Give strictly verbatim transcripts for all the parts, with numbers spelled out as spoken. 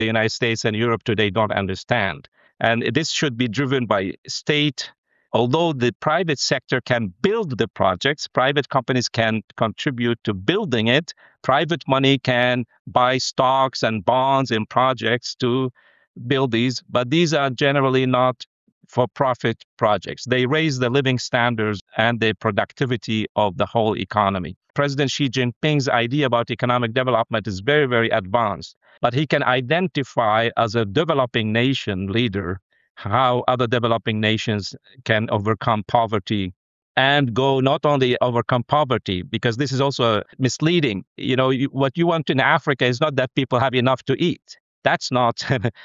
the United States and Europe today don't understand. And this should be driven by state. Although the private sector can build the projects, private companies can contribute to building it, private money can buy stocks and bonds in projects to build these, but these are generally not for-profit projects. They raise the living standards and the productivity of the whole economy. President Xi Jinping's idea about economic development is very, very advanced, but he can identify as a developing nation leader how other developing nations can overcome poverty and go not only overcome poverty, because this is also misleading. You know, you, what you want in Africa is not that people have enough to eat. That's not.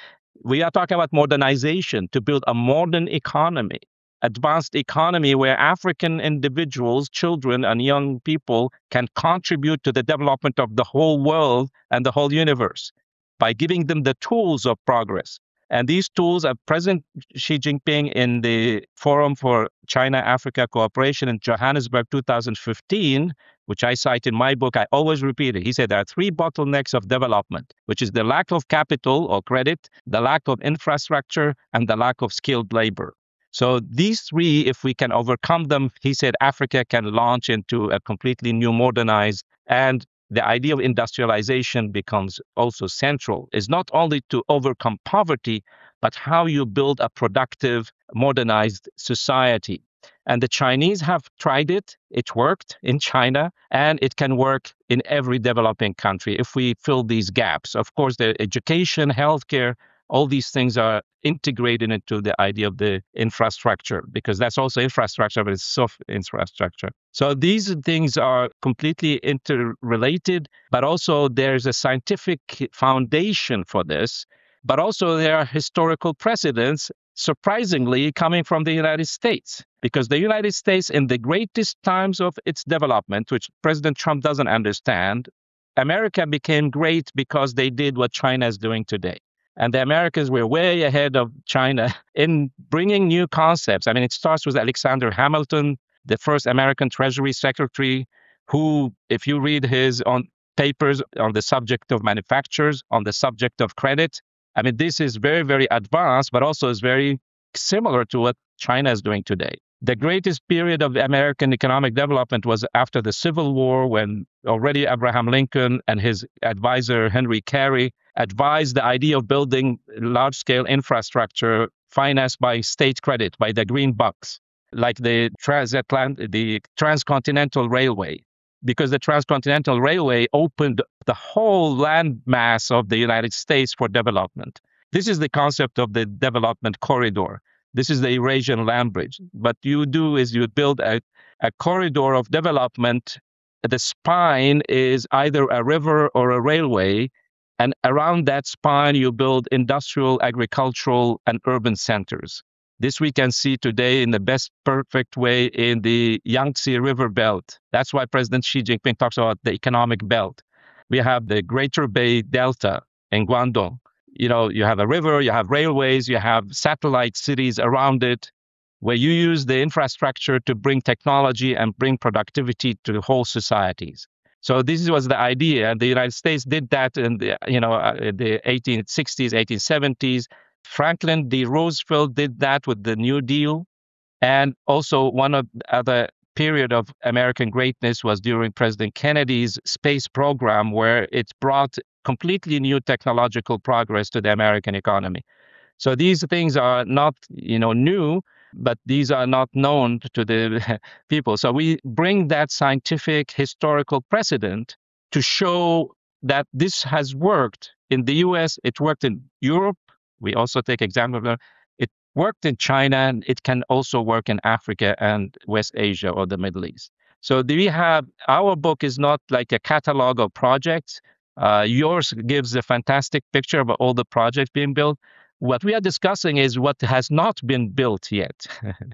We are talking about modernization, to build a modern economy, advanced economy where African individuals, children, and young people can contribute to the development of the whole world and the whole universe by giving them the tools of progress. And these tools are President Xi Jinping in the Forum for China-Africa Cooperation in Johannesburg two thousand fifteen, which I cite in my book. I always repeat it. He said there are three bottlenecks of development, which is the lack of capital or credit, the lack of infrastructure, and the lack of skilled labor. So these three, if we can overcome them, he said Africa can launch into a completely new modernized, and the idea of industrialization becomes also central. Is not only to overcome poverty, but how you build a productive, modernized society. And the Chinese have tried it. It worked in China, and it can work in every developing country if we fill these gaps. Of course, the education, healthcare, all these things are integrated into the idea of the infrastructure, because that's also infrastructure, but it's soft infrastructure. So these things are completely interrelated, but also there's a scientific foundation for this, but also there are historical precedents, surprisingly, coming from the United States, because the United States, in the greatest times of its development, which President Trump doesn't understand, America became great because they did what China is doing today. And the Americans were way ahead of China in bringing new concepts. I mean, it starts with Alexander Hamilton, the first American Treasury Secretary, who, if you read his on papers on the subject of manufacturers, on the subject of credit, I mean, this is very, very advanced, but also is very similar to what China is doing today. The greatest period of American economic development was after the Civil War, when already Abraham Lincoln and his advisor, Henry Carey, advised the idea of building large-scale infrastructure financed by state credit, by the green bucks, like the transatlantic, the transcontinental railway, because the transcontinental railway opened the whole land mass of the United States for development. This is the concept of the development corridor. This is the Eurasian land bridge. What you do is you build a, a corridor of development. The spine is either a river or a railway, and around that spine, you build industrial, agricultural, and urban centers. This we can see today in the best perfect way in the Yangtze River Belt. That's why President Xi Jinping talks about the economic belt. We have the Greater Bay Delta in Guangdong. You know, you have a river, you have railways, you have satellite cities around it, where you use the infrastructure to bring technology and bring productivity to the whole societies. So this was the idea. The United States did that in the, you know, uh, the eighteen sixties, eighteen seventies. Franklin D. Roosevelt did that with the New Deal. And also one of the other period of American greatness was during President Kennedy's space program, where it brought completely new technological progress to the American economy. So these things are not, you know, new, but these are not known to the people. So we bring that scientific historical precedent to show that this has worked in the U S, it worked in Europe. We also take example of that. It worked in China, and it can also work in Africa and West Asia or the Middle East. So do we have, our book is not like a catalog of projects. Uh, yours gives a fantastic picture of all the projects being built. What we are discussing is what has not been built yet.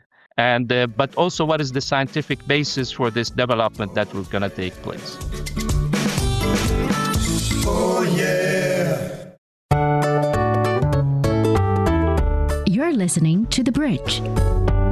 and uh, but also what is the scientific basis for this development that was going to take place. Oh, yeah. You're listening to The Bridge.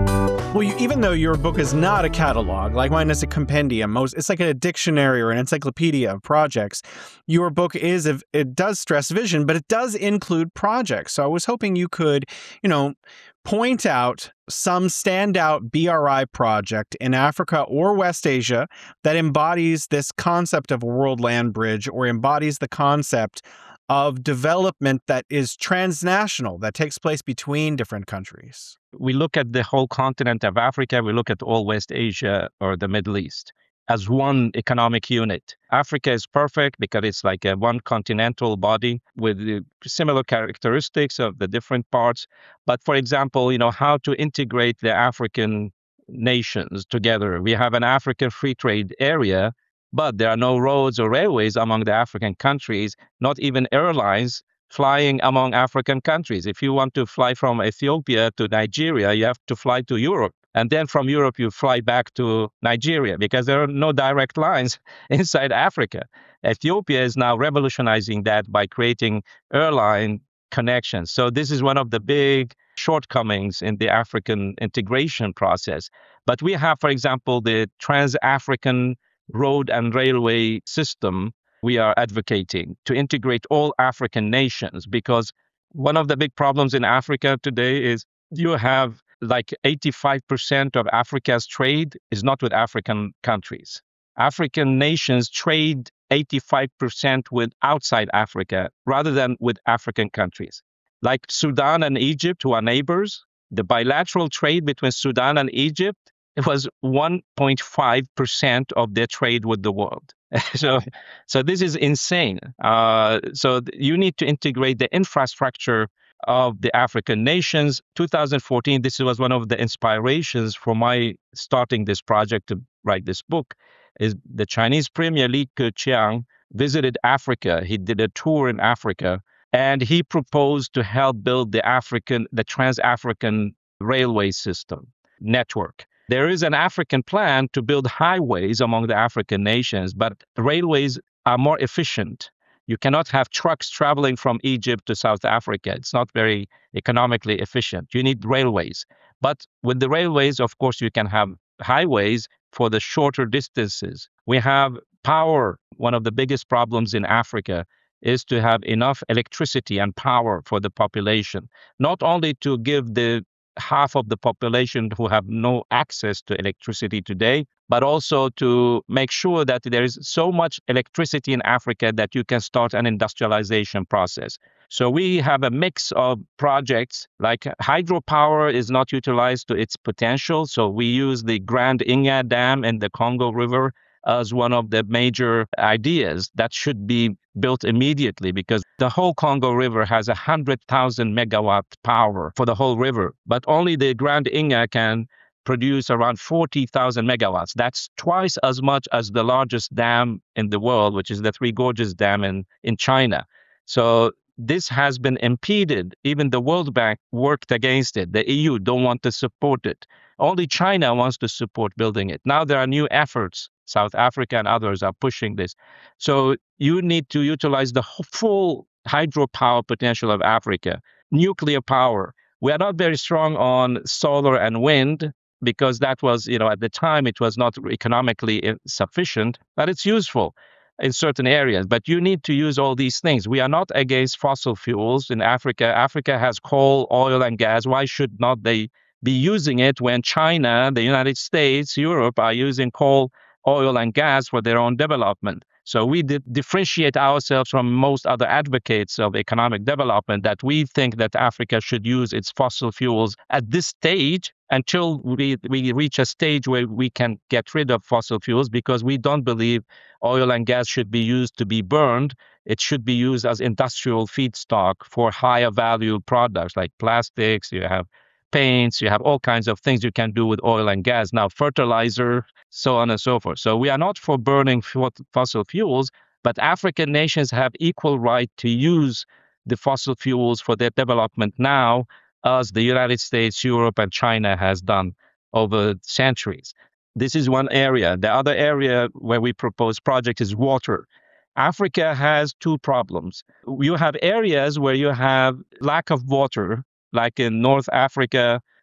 Well, you, even though your book is not a catalog, like mine is a compendium, most it's like a dictionary or an encyclopedia of projects. Your book is, it does stress vision, but it does include projects. So I was hoping you could, you know, point out some standout B R I project in Africa or West Asia that embodies this concept of a world land bridge or embodies the concept of development that is transnational, that takes place between different countries. We look at the whole continent of Africa, we look at all West Asia or the Middle East as one economic unit. Africa is perfect because it's like a one continental body with the similar characteristics of the different parts. But for example, you know, how to integrate the African nations together. We have an African free trade area, but there are no roads or railways among the African countries, not even airlines flying among African countries. If you want to fly from Ethiopia to Nigeria, you have to fly to Europe. And then from Europe, you fly back to Nigeria because there are no direct lines inside Africa. Ethiopia is now revolutionizing that by creating airline connections. So this is one of the big shortcomings in the African integration process. But we have, for example, the Trans-African road and railway system we are advocating to integrate all African nations, because one of the big problems in Africa today is you have like eighty-five percent of Africa's trade is not with African countries. African nations trade eighty-five percent with outside Africa rather than with African countries. Like Sudan and Egypt, who are neighbors, the bilateral trade between Sudan and Egypt, it was one point five percent of their trade with the world. so, so this is insane. Uh, so th- you need to integrate the infrastructure of the African nations. two thousand fourteen, this was one of the inspirations for my starting this project to write this book, is the Chinese Premier Li Keqiang visited Africa. He did a tour in Africa, and he proposed to help build the African, the Trans-African railway system network. There is an African plan to build highways among the African nations, but railways are more efficient. You cannot have trucks traveling from Egypt to South Africa. It's not very economically efficient. You need railways. But with the railways, of course, you can have highways for the shorter distances. We have power. One of the biggest problems in Africa is to have enough electricity and power for the population, not only to give the half of the population who have no access to electricity today, but also to make sure that there is so much electricity in Africa that you can start an industrialization process. So we have a mix of projects, like hydropower is not utilized to its potential. So we use the Grand Inga Dam in the Congo River as one of the major ideas that should be built immediately, because the whole Congo River has one hundred thousand megawatt power for the whole river, but only the Grand Inga can produce around forty thousand megawatts. That's twice as much as the largest dam in the world, which is the Three Gorges Dam in, in China. So this has been impeded. Even the World Bank worked against it. The E U don't want to support it. Only China wants to support building it. Now there are new efforts. South Africa and others are pushing this. So you need to utilize the full hydropower potential of Africa. Nuclear power. We are not very strong on solar and wind because that was, you know, at the time it was not economically sufficient, but it's useful in certain areas. But you need to use all these things. We are not against fossil fuels in Africa. Africa has coal, oil, and gas. Why should not they be using it when China, the United States, Europe are using coal, oil, and gas for their own development? So we did differentiate ourselves from most other advocates of economic development, that we think that Africa should use its fossil fuels at this stage until we, we reach a stage where we can get rid of fossil fuels, because we don't believe oil and gas should be used to be burned. It should be used as industrial feedstock for higher value products like plastics. You have paints, you have all kinds of things you can do with oil and gas. Now, fertilizer, so on and so forth. So we are not for burning fossil fuels, but African nations have equal right to use the fossil fuels for their development now, as the United States, Europe, and China has done over centuries. This is one area. The other area where we propose project is water. Africa has two problems. You have areas where you have lack of water, like in North Africa,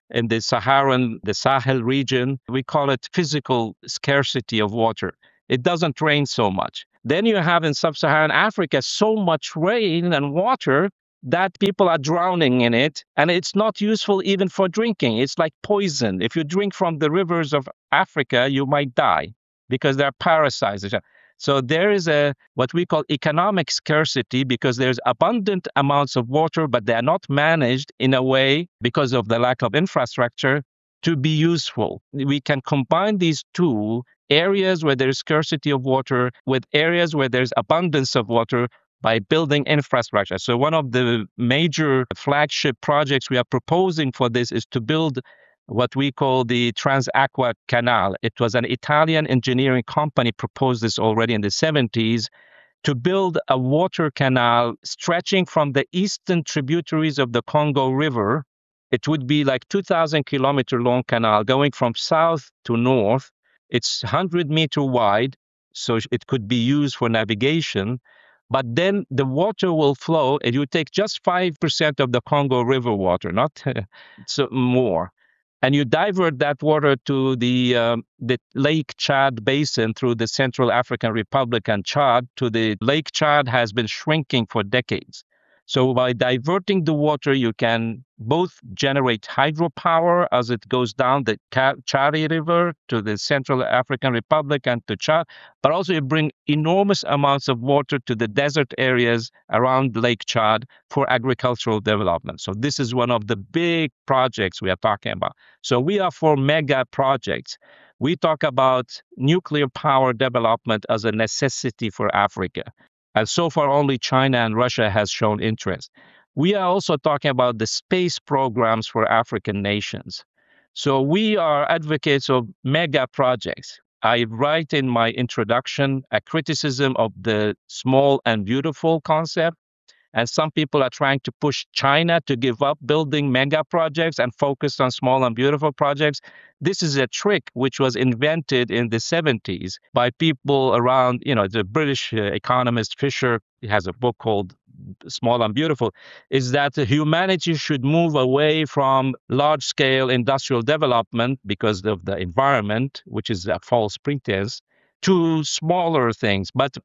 in the Saharan, the Sahel region. We call it physical scarcity of water. It doesn't rain so much. Then you have in sub-Saharan Africa so much rain and water that people are drowning in it, and it's not useful even for drinking. It's like poison. If you drink from the rivers of Africa, you might die because they're parasites. So there is a what we call economic scarcity because there's abundant amounts of water, but they are not managed in a way because of the lack of infrastructure to be useful. We can combine these two areas where there's scarcity of water with areas where there's abundance of water by building infrastructure. So one of the major flagship projects we are proposing for this is to build what we call the Transacqua Canal. It was an Italian engineering company proposed this already in the seventies to build a water canal stretching from the eastern tributaries of the Congo River. It would be like two thousand kilometer long canal going from south to north. It's one hundred meter wide, so it could be used for navigation. But then the water will flow, and you take just five percent of the Congo River water, not so more. And you divert that water to the um, the Lake Chad basin through the Central African Republic and Chad. To the Lake Chad has been shrinking for decades. So by diverting the water, you can both generate hydropower as it goes down the Chari River to the Central African Republic and to Chad, but also you bring enormous amounts of water to the desert areas around Lake Chad for agricultural development. So this is one of the big projects we are talking about. So we are for mega projects. We talk about nuclear power development as a necessity for Africa. And so far, only China and Russia has shown interest. We are also talking about the space programs for African nations. So we are advocates of mega projects. I write in my introduction a criticism of the small and beautiful concept. And some people are trying to push China to give up building mega projects and focus on small and beautiful projects. This is a trick which was invented in the seventies by people around, you know, the British uh, economist Fisher. He has a book called Small and Beautiful, is that humanity should move away from large-scale industrial development because of the environment, which is a false pretense, to smaller things. But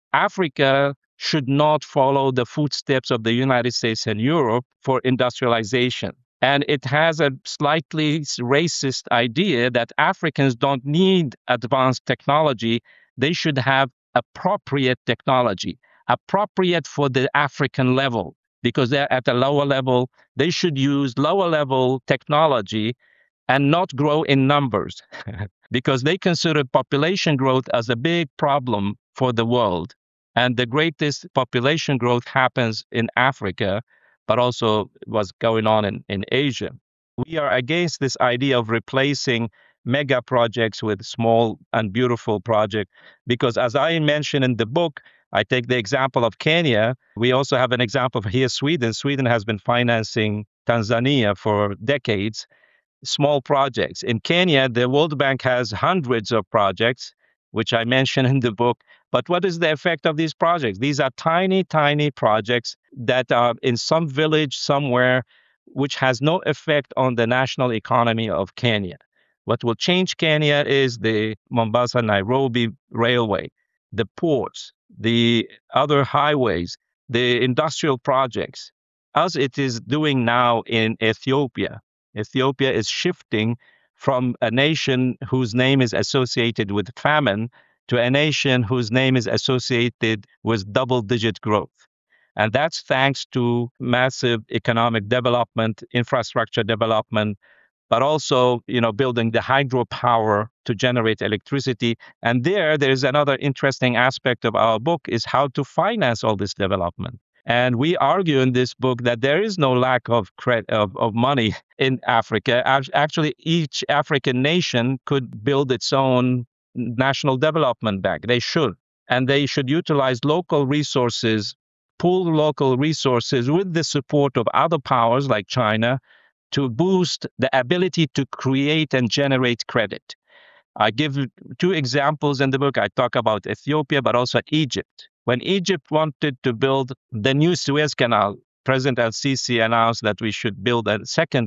Africa should not follow the footsteps of the United States and Europe for industrialization. And it has a slightly racist idea that Africans don't need advanced technology. They should have appropriate technology, appropriate for the African level, because they're at a lower level. They should use lower level technology and not grow in numbers because they consider population growth as a big problem for the world. And the greatest population growth happens in Africa, but also was going on in, in Asia. We are against this idea of replacing mega projects with small and beautiful projects, because as I mentioned in the book, I take the example of Kenya. We also have an example of here, Sweden. Sweden has been financing Tanzania for decades, small projects. In Kenya, the World Bank has hundreds of projects, which I mentioned in the book. But what is the effect of these projects? These are tiny, tiny projects that are in some village somewhere, which has no effect on the national economy of Kenya. What will change Kenya is the Mombasa-Nairobi railway, the ports, the other highways, the industrial projects, as it is doing now in Ethiopia. Ethiopia is shifting from a nation whose name is associated with famine to a nation whose name is associated with double-digit growth. And that's thanks to massive economic development, infrastructure development, but also, you know, building the hydropower to generate electricity. And there, there's another interesting aspect of our book is how to finance all this development. And we argue in this book that there is no lack of credit, of, of money in Africa. Actually, each African nation could build its own national development bank. They should. And they should utilize local resources, pool local resources with the support of other powers like China to boost the ability to create and generate credit. I give two examples in the book. I talk about Ethiopia, but also Egypt. When Egypt wanted to build the new Suez Canal, President El-Sisi announced that we should build a second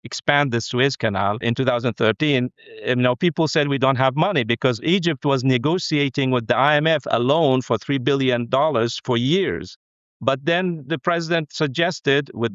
expand the Suez Canal in two thousand thirteen, you know, people said we don't have money because Egypt was negotiating with the I M F a loan for three billion dollars for years. But then the president suggested, with